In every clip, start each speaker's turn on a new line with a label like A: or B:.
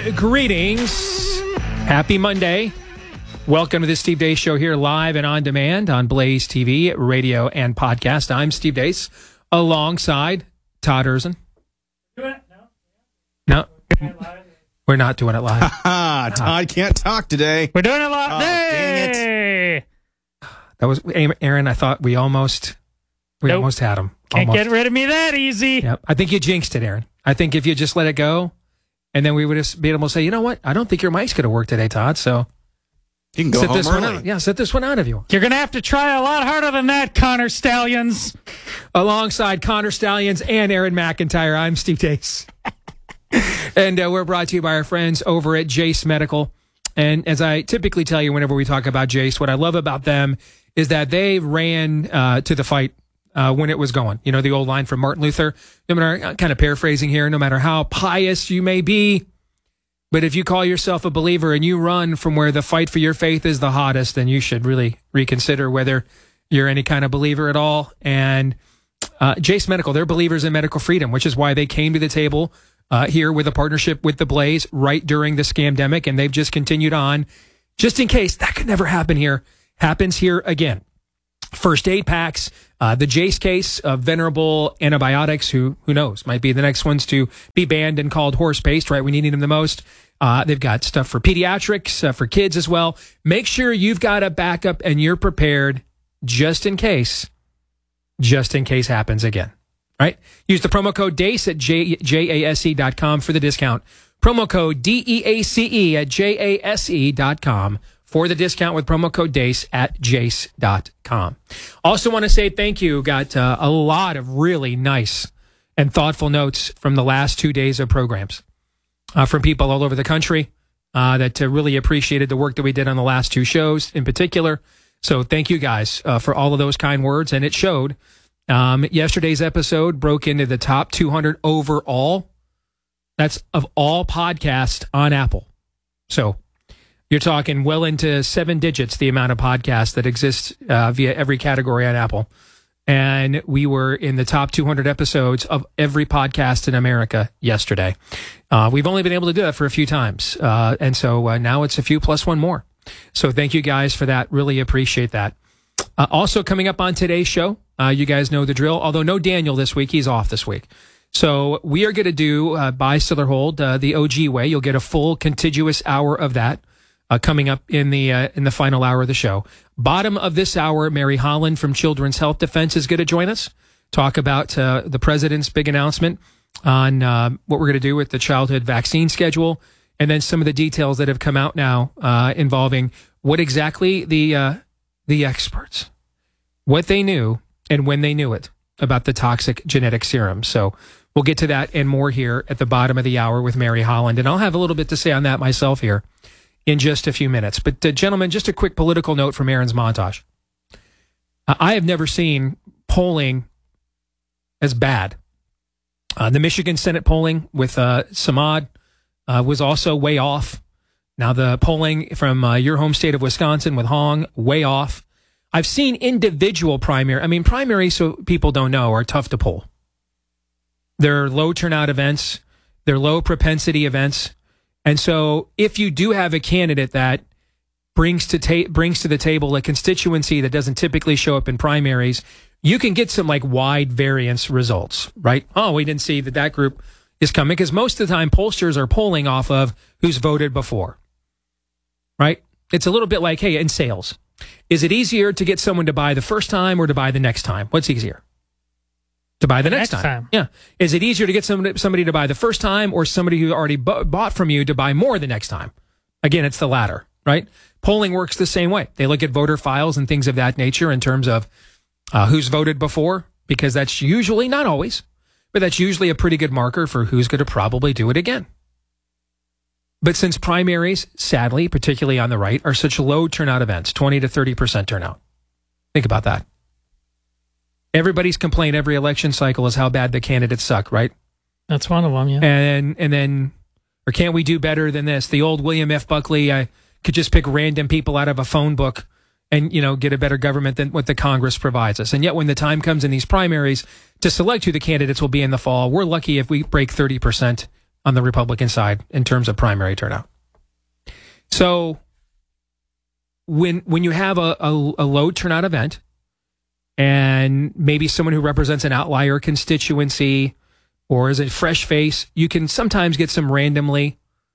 A: greetings. Happy Monday. Welcome to the Steve Deace Show here live and on demand on Blaze TV, radio, and podcast. I'm Steve Deace alongside Todd Erzin. No, we're not doing it live.
B: Todd can't talk today.
C: We're doing it live.
B: Dang it.
A: That was Aaron. I thought we almost had him.
C: Can't
A: Almost.
C: get rid of me that easy.
A: Yep. I think you jinxed it, Aaron. I think if you just let it go, and then we would just be able to say, you know what? I don't think your mic's going to work today, Todd. So
B: You can go
A: sit
B: home
A: this one
B: early.
A: out. Yeah, sit this one out of you.
C: You're going to have to try a lot harder than that, Connor Stallions.
A: Alongside Connor Stallions and Aaron McIntyre, I'm Steve Deace. And we're brought to you by our friends over at Jace Medical. And as I typically tell you whenever we talk about Jace, what I love about them is that they ran to the fight when it was going. You know, the old line from Martin Luther, no matter, kind of paraphrasing here, no matter how pious you may be, but if you call yourself a believer and you run from where the fight for your faith is the hottest, then you should really reconsider whether you're any kind of believer at all. And Jace Medical, they're believers in medical freedom, which is why they came to the table here with a partnership with the Blaze right during the scamdemic, and they've just continued on just in case that could never happen here. Happens here again. First aid packs, the Jace case of venerable antibiotics, who knows, might be the next ones to be banned and called horse paste, right? We need them the most. They've got stuff for pediatrics, for kids as well. Make sure you've got a backup and you're prepared just in case happens again, right? Use the promo code DACE at JASE.com for the discount. Promo code DEACE at JASE.com. for the discount with promo code DACE at jace.com. Also want to say thank you. Got a lot of really nice and thoughtful notes from the last 2 days of programs from people all over the country that really appreciated the work that we did on the last two shows in particular. So thank you guys for all of those kind words. And it showed. Yesterday's episode broke into the top 200 overall. That's of all podcasts on Apple. So you're talking well into 7 digits, the amount of podcasts that exist via every category on Apple. And we were in the top 200 episodes of every podcast in America yesterday. We've only been able to do that for a few times. And so now it's a few plus one more. So thank you guys for that. Really appreciate that. Also coming up on today's show, you guys know the drill. Although no Daniel this week, he's off this week. So we are going to do Buy, Sell, or Hold the OG way. You'll get a full contiguous hour of that. Coming up in the final hour of the show. Bottom of this hour, Mary Holland from Children's Health Defense is going to join us. Talk about the president's big announcement on what we're going to do with the childhood vaccine schedule, and then some of the details that have come out now involving what exactly the experts, what they knew and when they knew it about the toxic genetic serum. So we'll get to that and more here at the bottom of the hour with Mary Holland, and I'll have a little bit to say on that myself here in just a few minutes. But gentlemen, just a quick political note from Aaron's montage. I have never seen polling as bad. The Michigan Senate polling with Samad was also way off. Now the polling from your home state of Wisconsin with Hong, way off. I've seen individual primary. I mean, primaries, so people don't know, are tough to poll. They're low turnout events. They're low propensity events. And so if you do have a candidate that brings to the table a constituency that doesn't typically show up in primaries, you can get some like wide variance results, right? Oh, we didn't see that group is coming, because most of the time pollsters are polling off of who's voted before, right? It's a little bit like, hey, in sales, is it easier to get someone to buy the first time or to buy the next time? What's easier? To buy the next time. Yeah. Is it easier to get somebody to buy the first time, or somebody who already bought from you to buy more the next time? Again, it's the latter, right? Polling works the same way. They look at voter files and things of that nature in terms of who's voted before, because that's usually, not always, but that's usually a pretty good marker for who's going to probably do it again. But since primaries, sadly, particularly on the right, are such low turnout events, 20 to 30% turnout. Think about that. Everybody's complaint every election cycle is how bad the candidates suck, right?
C: That's one of them, yeah.
A: And then, or can't we do better than this? The old William F. Buckley, I could just pick random people out of a phone book and, get a better government than what the Congress provides us. And yet when the time comes in these primaries to select who the candidates will be in the fall, we're lucky if we break 30% on the Republican side in terms of primary turnout. So when you have a low turnout event and maybe someone who represents an outlier constituency or is a fresh face, you can sometimes get some randomly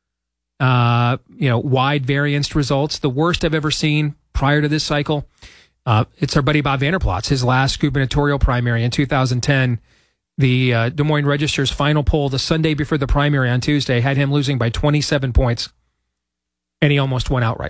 A: wide variance results. The worst I've ever seen prior to this cycle, it's our buddy Bob Vander Plaats, his last gubernatorial primary in 2010. The Des Moines Register's final poll the Sunday before the primary on Tuesday had him losing by 27 points, and he almost won outright.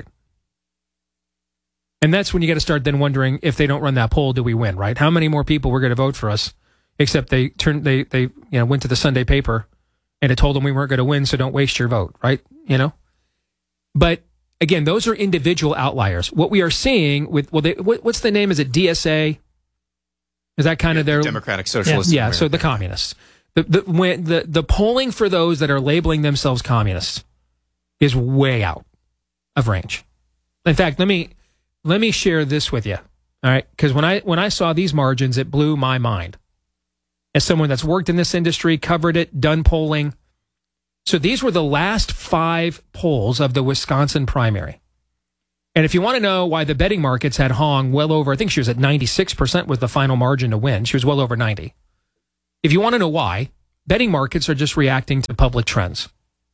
A: And that's when you got to start then wondering, if they don't run that poll, do we win, right? How many more people were going to vote for us, except they went to the Sunday paper and it told them we weren't going to win, so don't waste your vote, right? But again, those are individual outliers. What we are seeing with, what's the name? Is it DSA? Is that kind of their
B: Democratic Socialists?
A: Yeah, so the communists. The polling for those that are labeling themselves communists is way out of range. In fact, let me share this with you. All right, because when I saw these margins, it blew my mind. As someone that's worked in this industry, covered it, done polling. So these were the last 5 polls of the Wisconsin primary. And if you want to know why the betting markets had Hong well over, I think she was at 96% was the final margin to win. She was well over 90. If you want to know why, betting markets are just reacting to public trends.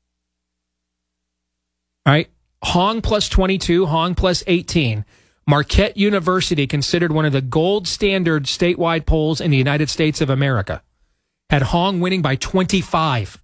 A: All right. Hong plus 22, Hong plus 18. Marquette University, considered one of the gold standard statewide polls in the United States of America, had Hong winning by 25.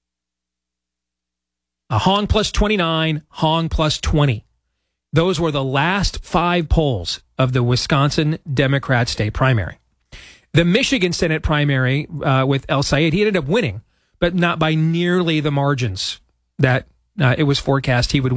A: A Hong plus 29, Hong plus 20. Those were the last 5 polls of the Wisconsin Democrat state primary. The Michigan Senate primary with El Sayed, he ended up winning, but not by nearly the margins that it was forecast he would win.